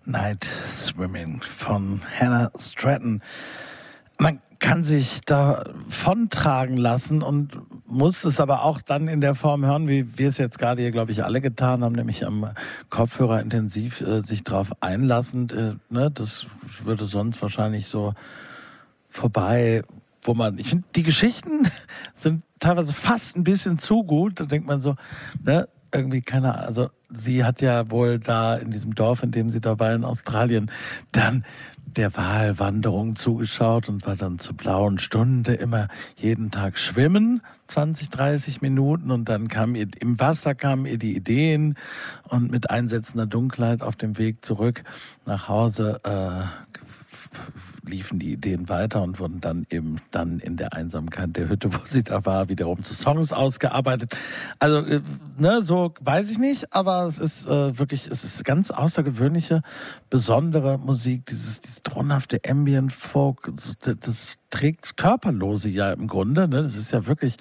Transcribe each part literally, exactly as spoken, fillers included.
Night Swimming von Hannah Stratton. Man kann sich davon tragen lassen und muss es aber auch dann in der Form hören, wie wir es jetzt gerade hier, glaube ich, alle getan haben, nämlich am Kopfhörer intensiv äh, sich drauf einlassend. Äh, ne, das würde sonst wahrscheinlich so vorbei, wo man, ich finde, die Geschichten sind teilweise fast ein bisschen zu gut. Da denkt man so, ne, irgendwie keine Ahnung, also sie hat ja wohl da in diesem Dorf, in dem sie da war in Australien, dann der Walwanderung zugeschaut und war dann zur blauen Stunde immer jeden Tag schwimmen, zwanzig, dreißig Minuten, und dann kam ihr, im Wasser kamen ihr die Ideen, und mit einsetzender Dunkelheit auf dem Weg zurück nach Hause äh, liefen die Ideen weiter und wurden dann eben dann in der Einsamkeit der Hütte, wo sie da war, wiederum zu Songs ausgearbeitet. Also, äh, ne, so weiß ich nicht, aber es ist äh, wirklich, es ist ganz außergewöhnliche, besondere Musik, dieses, dieses tonhafte Ambient Folk, das, das trägt Körperlose ja im Grunde, ne, das ist ja wirklich,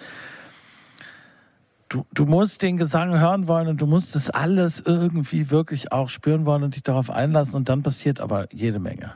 du, du musst den Gesang hören wollen und du musst das alles irgendwie wirklich auch spüren wollen und dich darauf einlassen, und dann passiert aber jede Menge.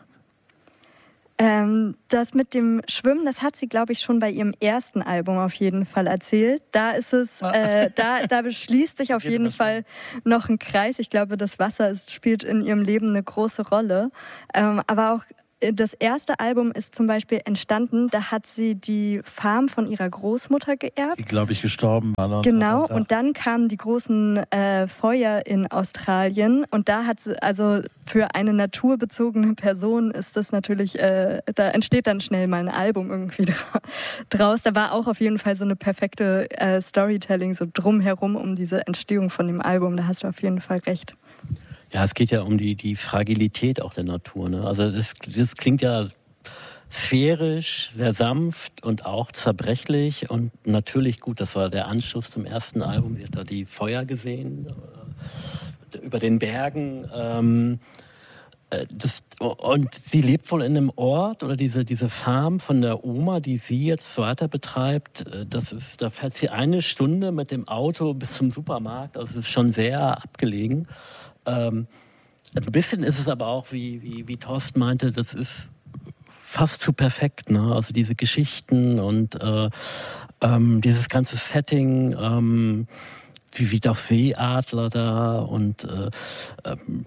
Ähm, das mit dem Schwimmen, das hat sie, glaube ich, schon bei ihrem ersten Album auf jeden Fall erzählt. Da ist es, äh, da, da beschließt sich auf jeden Fall noch ein Kreis. Ich glaube, das Wasser ist, spielt in ihrem Leben eine große Rolle. Ähm, aber auch das erste Album ist zum Beispiel entstanden, da hat sie die Farm von ihrer Großmutter geerbt. Die, glaube ich, gestorben war. Noch genau, und dann kamen die großen äh, Feuer in Australien, und da hat sie, also für eine naturbezogene Person ist das natürlich, äh, da entsteht dann schnell mal ein Album irgendwie draus. Da war auch auf jeden Fall so eine perfekte äh, Storytelling so drumherum um diese Entstehung von dem Album, da hast du auf jeden Fall recht. Ja, es geht ja um die, die Fragilität auch der Natur, ne? Also das, das klingt ja sphärisch, sehr sanft und auch zerbrechlich und natürlich gut. Das war der Anschluss zum ersten Album. Sie hat da die Feuer gesehen äh, über den Bergen. Ähm, äh, das, und sie lebt wohl in einem Ort, oder diese, diese Farm von der Oma, die sie jetzt weiter betreibt. Das ist, da fährt sie eine Stunde mit dem Auto bis zum Supermarkt. Also es ist schon sehr abgelegen. Ähm, ein bisschen ist es aber auch, wie, wie, wie Thorsten meinte, das ist fast zu perfekt, ne? Also diese Geschichten und äh, ähm, dieses ganze Setting, ähm, wie, wie doch Seeadler da, und äh, ähm,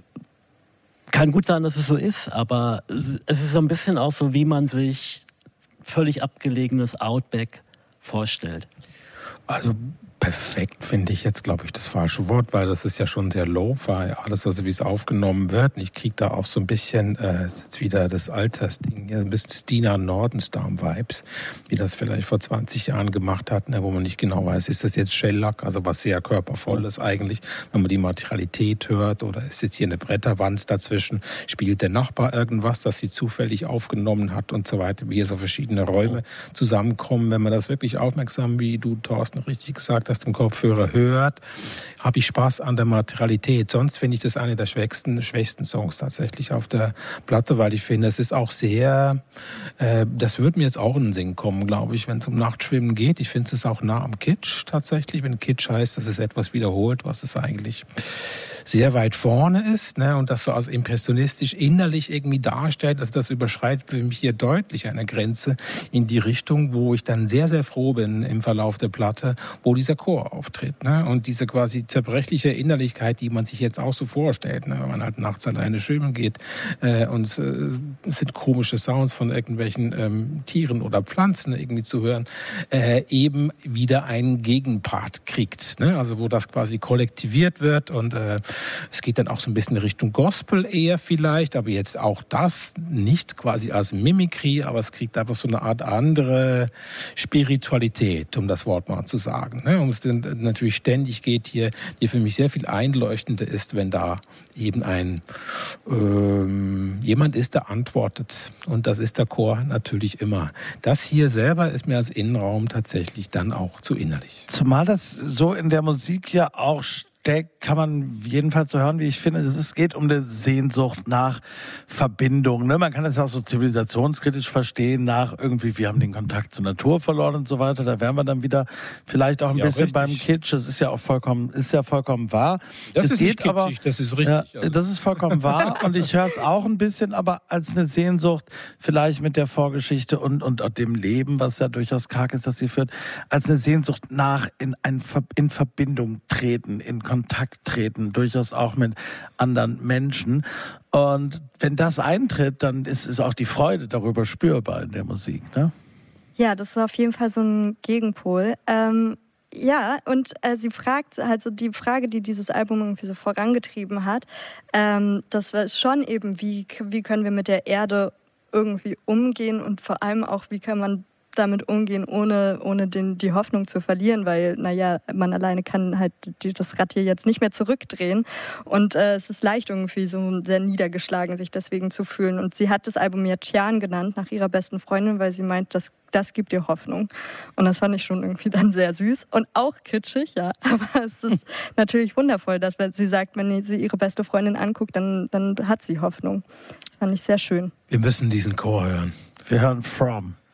kann gut sein, dass es so ist, aber es ist so ein bisschen auch so, wie man sich völlig abgelegenes Outback vorstellt. Also perfekt finde ich jetzt, glaube ich, das falsche Wort, weil das ist ja schon sehr lo-fi, alles, also wie es aufgenommen wird. Und ich kriege da auch so ein bisschen, äh, jetzt wieder das Altersding, ja, ein bisschen Stina Nordenstam-Vibes, wie das vielleicht vor zwanzig Jahren gemacht hat, ne, wo man nicht genau weiß, ist das jetzt Shellac, also was sehr körpervolles eigentlich, wenn man die Materialität hört, oder ist jetzt hier eine Bretterwand dazwischen, spielt der Nachbar irgendwas, das sie zufällig aufgenommen hat und so weiter, wie hier so verschiedene Räume zusammenkommen. Wenn man das wirklich aufmerksam, wie du, Thorsten, richtig gesagt hast, im Kopfhörer hört, habe ich Spaß an der Materialität. Sonst finde ich das eine der schwächsten, schwächsten Songs tatsächlich auf der Platte, weil ich finde, es ist auch sehr, äh, das würde mir jetzt auch in den Sinn kommen, glaube ich, wenn es um Nachtschwimmen geht. Ich finde es ist auch nah am Kitsch tatsächlich, wenn Kitsch heißt, dass es etwas wiederholt, was es eigentlich sehr weit vorne ist, ne, und das so als impressionistisch innerlich irgendwie darstellt. Also das überschreitet für mich hier deutlich eine Grenze in die Richtung, wo ich dann sehr, sehr froh bin im Verlauf der Platte, wo dieser Chor auftritt, ne, und diese quasi zerbrechliche Innerlichkeit, die man sich jetzt auch so vorstellt, ne, wenn man halt nachts alleine schwimmen geht äh, und äh, es sind komische Sounds von irgendwelchen ähm, Tieren oder Pflanzen irgendwie zu hören, äh, eben wieder einen Gegenpart kriegt, ne, also wo das quasi kollektiviert wird, und äh, es geht dann auch so ein bisschen in Richtung Gospel eher vielleicht, aber jetzt auch das nicht quasi als Mimikry, aber es kriegt einfach so eine Art andere Spiritualität, um das Wort mal zu sagen. Ne? Und es natürlich ständig geht hier, die für mich sehr viel einleuchtender ist, wenn da eben ein ähm, jemand ist, der antwortet. Und das ist der Chor natürlich immer. Das hier selber ist mir als Innenraum tatsächlich dann auch zu innerlich. Zumal das so in der Musik ja auch Steak kann man jedenfalls so hören, wie ich finde. Es geht um eine Sehnsucht nach Verbindung. Ne? Man kann das auch so zivilisationskritisch verstehen, nach irgendwie, wir haben den Kontakt zur Natur verloren und so weiter. Da wären wir dann wieder vielleicht auch ein ja, bisschen richtig. beim Kitsch. Das ist ja auch vollkommen, ist ja vollkommen wahr. Das es ist geht nicht aber, kitschig, das ist richtig. Ja, das ist vollkommen wahr. Und ich höre es auch ein bisschen, aber als eine Sehnsucht, vielleicht mit der Vorgeschichte und, und dem Leben, was ja durchaus karg ist, das sie führt, als eine Sehnsucht nach in, ein, in Verbindung treten, in Kontakt treten, durchaus auch mit anderen Menschen. Und wenn das eintritt, dann ist, ist auch die Freude darüber spürbar in der Musik, ne? Ja, das ist auf jeden Fall so ein Gegenpol. Ähm, ja, und äh, sie fragt, also die Frage, die dieses Album irgendwie so vorangetrieben hat, ähm, das war schon eben, wie, wie können wir mit der Erde irgendwie umgehen und vor allem auch, wie kann man damit umgehen, ohne, ohne den, die Hoffnung zu verlieren, weil, naja, man alleine kann halt die, das Rad hier jetzt nicht mehr zurückdrehen und äh, es ist leicht irgendwie so sehr niedergeschlagen, sich deswegen zu fühlen. Und sie hat das Album ja Tian genannt, nach ihrer besten Freundin, weil sie meint, das, das gibt ihr Hoffnung. Und das fand ich schon irgendwie dann sehr süß und auch kitschig, ja, aber es ist natürlich wundervoll, dass wenn sie sagt, wenn sie ihre beste Freundin anguckt, dann, dann hat sie Hoffnung. Das fand ich sehr schön. Wir müssen diesen Chor hören. Wir hören From.